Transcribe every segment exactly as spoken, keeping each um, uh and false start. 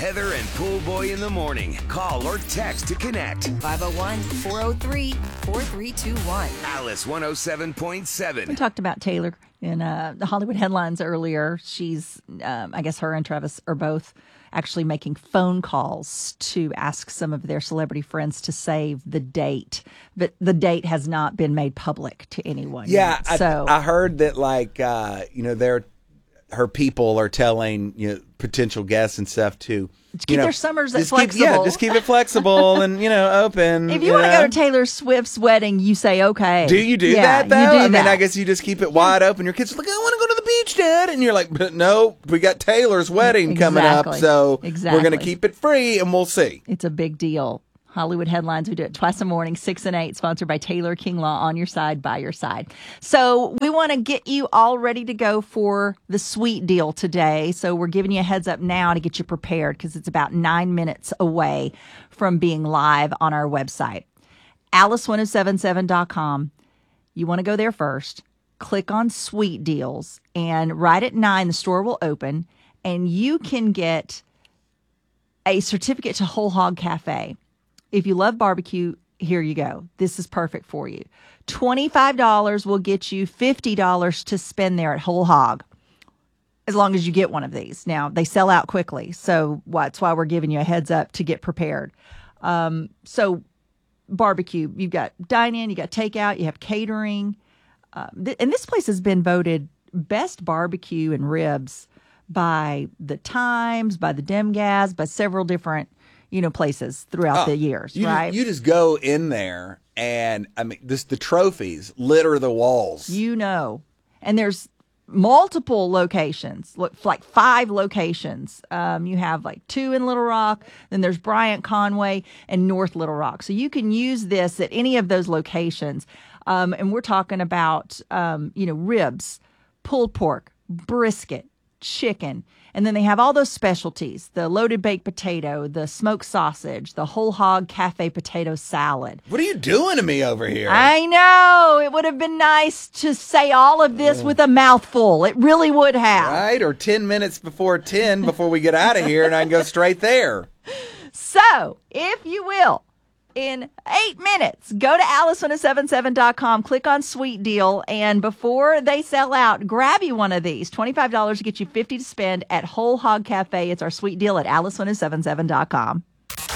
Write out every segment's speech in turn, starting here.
Heather and Pool Boy in the morning. Call or text to connect. five oh one, four oh three, four three two one. Alice one oh seven point seven. We talked about Taylor in uh, the Hollywood headlines earlier. She's, um, I guess her and Travis are both actually making phone calls to ask some of their celebrity friends to save the date. But the date has not been made public to anyone. Yeah, yet. I, so I heard that, like, uh, you know, they're, her people are telling, you know, potential guests and stuff to keep you know, their summers just flexible. Keep, yeah, just keep it flexible and, you know, open. If you, you want to know? go to Taylor Swift's wedding, you say okay. Do you do yeah, that, though? You do I mean, that. I guess you just keep it wide open. Your kids are like, I want to go to the beach, Dad. And you're like, but no, we got Taylor's wedding exactly. coming up, so exactly. we're going to keep it free, and we'll see. It's a big deal. Hollywood headlines. We do it twice a morning, six and eight, sponsored by Taylor King Law, on your side, by your side. So we want to get you all ready to go for the sweet deal today. So we're giving you a heads up now to get you prepared, because it's about nine minutes away from being live on our website, alice ten seventy-seven dot com. You want to go there first. Click on sweet deals, and right at nine, the store will open, and you can get a certificate to Whole Hog Cafe. If you love barbecue, here you go. This is perfect for you. twenty-five dollars will get you fifty dollars to spend there at Whole Hog, as long as you get one of these. Now, they sell out quickly, so that's why we're giving you a heads up to get prepared. Um, so barbecue, you've got dine-in, you got takeout, you have catering. Uh, th- and this place has been voted best barbecue and ribs by the Times, by the Demgas, by several different you know, places throughout oh, the years, you right? Just, you just go in there and, I mean, this the trophies litter the walls. You know. And there's multiple locations, look, like five locations. Um, you have like two in Little Rock, then there's Bryant, Conway, and North Little Rock. So you can use this at any of those locations. Um, and we're talking about, um, you know, ribs, pulled pork, brisket, chicken. And then they have all those specialties, the loaded baked potato, the smoked sausage, the whole hog cafe potato salad. What are you doing to me over here? I know. It would have been nice to say all of this with a mouthful. It really would have. Right? Or ten minutes before ten before we get out of here, and I can go straight there. So, if you will, in eight minutes, go to alice ten seventy-seven dot com, click on Sweet Deal, and before they sell out, grab you one of these. twenty-five dollars to get you fifty dollars to spend at Whole Hog Cafe. It's our Sweet Deal at alice ten seventy-seven dot com.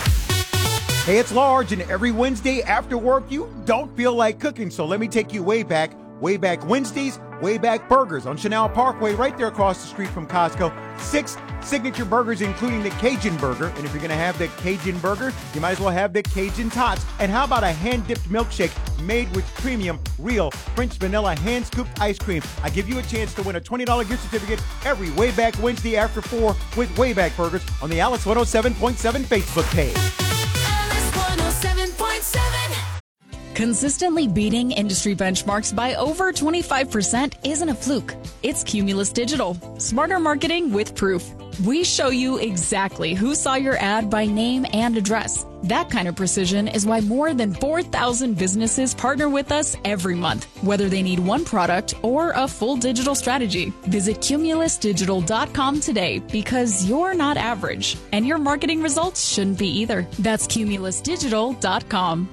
Hey, it's Large, and every Wednesday after work, you don't feel like cooking, so let me take you way back. Way Back Wednesdays, Way Back Burgers on Chanel Parkway, right there across the street from Costco. Six signature burgers, including the Cajun Burger. And if you're going to have the Cajun Burger, you might as well have the Cajun Tots. And how about a hand-dipped milkshake made with premium, real French vanilla hand-scooped ice cream? I give you a chance to win a twenty dollars gift certificate every Way Back Wednesday after four with Way Back Burgers on the Alice one oh seven point seven Facebook page. Alice one oh seven point seven. Consistently beating industry benchmarks by over twenty-five percent isn't a fluke. It's Cumulus Digital. Smarter marketing with proof. We show you exactly who saw your ad by name and address. That kind of precision is why more than four thousand businesses partner with us every month, whether they need one product or a full digital strategy. Visit cumulus digital dot com today, because you're not average, and your marketing results shouldn't be either. That's cumulus digital dot com.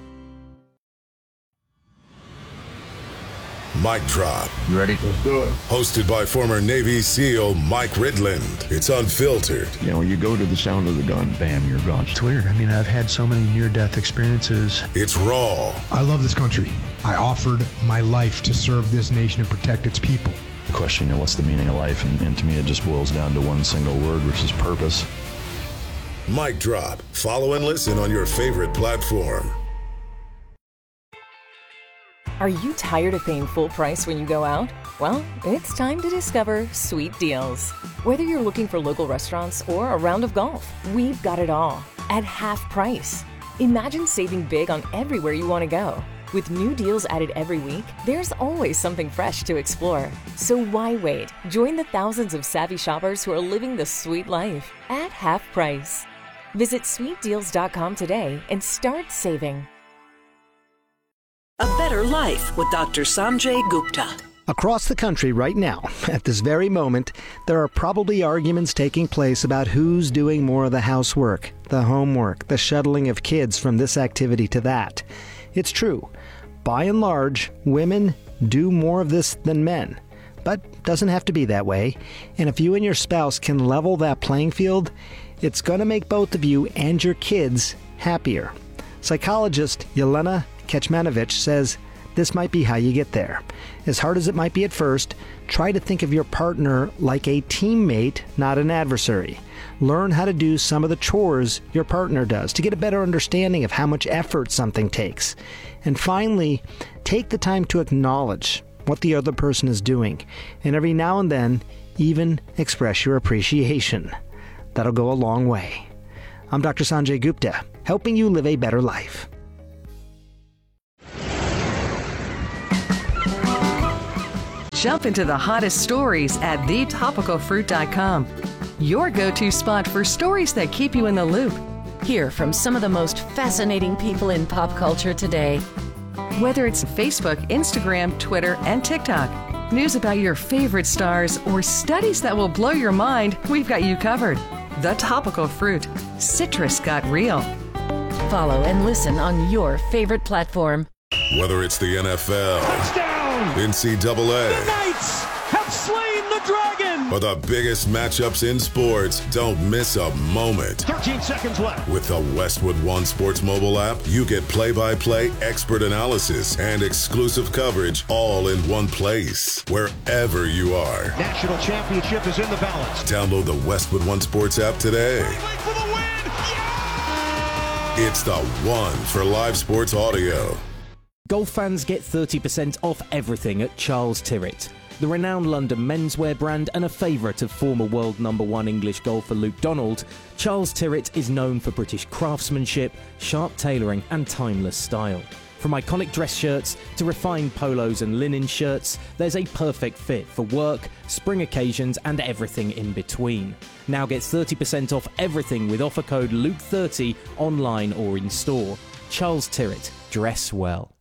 Mic Drop. You ready? Let's do it. Hosted by former Navy SEAL Mike Ridland. It's unfiltered. You know, you go to the sound of the gun, bam, you're gone. It's weird. I mean, I've had so many near-death experiences. It's raw. I love this country. I offered my life to serve this nation and protect its people. The question, you know, what's the meaning of life? And, and to me, it just boils down to one single word, which is purpose. Mic Drop. Follow and listen on your favorite platform. Are you tired of paying full price when you go out? Well, it's time to discover Sweet Deals. Whether you're looking for local restaurants or a round of golf, we've got it all at half price. Imagine saving big on everywhere you want to go. With new deals added every week, there's always something fresh to explore. So why wait? Join the thousands of savvy shoppers who are living the sweet life at half price. Visit sweet deals dot com today and start saving. A better life with Doctor Sanjay Gupta. Across the country right now, at this very moment, there are probably arguments taking place about who's doing more of the housework, the homework, the shuttling of kids from this activity to that. It's true. By and large, women do more of this than men. But it doesn't have to be that way. And if you and your spouse can level that playing field, it's going to make both of you and your kids happier. Psychologist Yelena Kecmanovic says this might be how you get there. As hard as it might be at first, try to think of your partner like a teammate, not an adversary. Learn how to do some of the chores your partner does to get a better understanding of how much effort something takes. And finally, take the time to acknowledge what the other person is doing, and every now and then, even express your appreciation. That'll go a long way. I'm Doctor Sanjay Gupta, helping you live a better life. Jump into the hottest stories at the topical fruit dot com. Your go-to spot for stories that keep you in the loop. Hear from some of the most fascinating people in pop culture today. Whether it's Facebook, Instagram, Twitter, and TikTok, news about your favorite stars, or studies that will blow your mind, we've got you covered. The Topical Fruit. Citrus got real. Follow and listen on your favorite platform. Whether it's the N F L, touchdown, N C double A, the Knights have slain the dragon, or the biggest matchups in sports, don't miss a moment. thirteen seconds left. With the Westwood One Sports mobile app, you get play-by-play expert analysis and exclusive coverage all in one place, wherever you are. National championship is in the balance. Download the Westwood One Sports app today. For the win. Yeah! It's the one for live sports audio. Golf fans get thirty percent off everything at Charles Tyrwhitt. The renowned London menswear brand and a favourite of former world number one English golfer Luke Donald, Charles Tyrwhitt is known for British craftsmanship, sharp tailoring and timeless style. From iconic dress shirts to refined polos and linen shirts, there's a perfect fit for work, spring occasions and everything in between. Now get thirty percent off everything with offer code Luke thirty online or in store. Charles Tyrwhitt. Dress well.